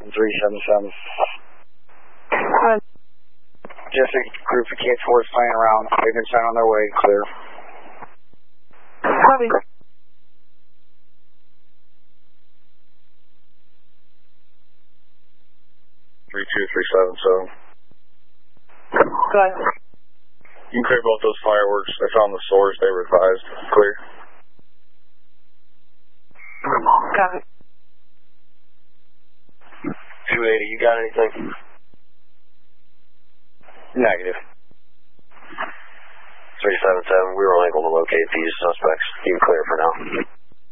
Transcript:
377. Just a group of kids who are playing around. They've been sent on their way. Clear. Copy. 32377. Go ahead. You can clear both those fireworks. They found the source. They were advised. Clear. Copy. 280, you got anything? Negative. 377, we were unable to locate these suspects. You can clear for now.